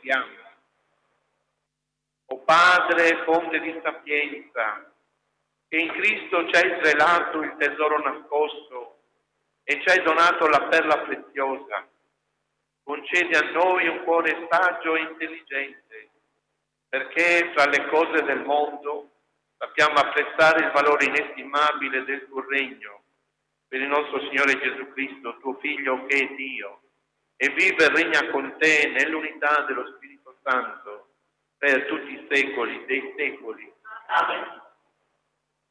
siamo. O Padre, fonte di sapienza, che in Cristo ci hai svelato il tesoro nascosto e ci hai donato la perla preziosa, concedi a noi un cuore saggio e intelligente, perché fra le cose del mondo sappiamo apprezzare il valore inestimabile del tuo regno, per il nostro Signore Gesù Cristo, tuo Figlio che è Dio, e vive e regna con te nell'unità dello Spirito Santo per tutti i secoli dei secoli. Amen.